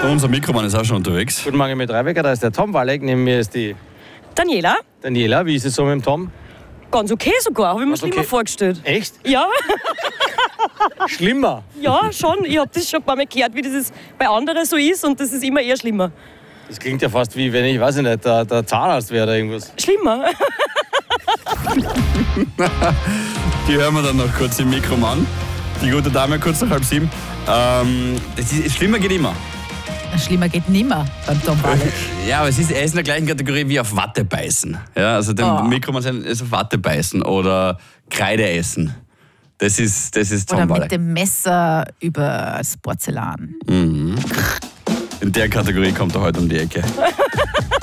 Unser Mikromann ist auch schon unterwegs. Guten Morgen mit Reibecker, da ist der Tom Walleck, neben mir ist die Daniela, Daniela. Wie ist es so mit dem Tom? ganz okay sogar, habe ich mir schlimmer vorgestellt. Echt? Ja, Schlimmer? ja, schon. Ich habe das schon ein paar Mal gehört, wie das bei anderen so ist und das ist immer eher schlimmer. Das klingt ja fast wie, wenn ich, weiß ich nicht, der Zahnarzt wäre oder irgendwas. Schlimmer? Die hören wir dann noch kurz im Mikromann. Die gute Dame kurz nach 6:30. Schlimmer geht immer. Schlimmer geht nimmer beim Tom Walleck. Ja, aber er ist in der gleichen Kategorie wie auf Watte beißen. Ja, also dem Mikromann ist auf Watte beißen oder Kreide essen. Das ist Tom Oder Walleck. mit dem Messer über das Porzellan. In der Kategorie kommt er heute um die Ecke.